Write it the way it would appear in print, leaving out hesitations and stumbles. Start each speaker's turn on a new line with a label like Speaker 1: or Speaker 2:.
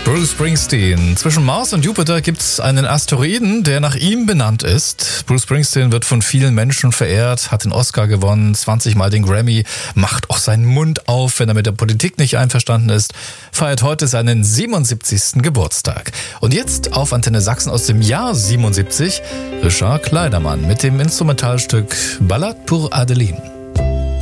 Speaker 1: Bruce Springsteen. Zwischen Mars und Jupiter gibt es einen Asteroiden, der nach ihm benannt ist. Bruce Springsteen wird von vielen Menschen verehrt, hat den Oscar gewonnen, 20-mal den Grammy, macht auch seinen Mund auf, wenn er mit der Politik nicht einverstanden ist, feiert heute seinen 77. Geburtstag. Und jetzt auf Antenne Sachsen aus dem Jahr 77, Richard Kleidermann mit dem Instrumentalstück Ballade pour Adeline.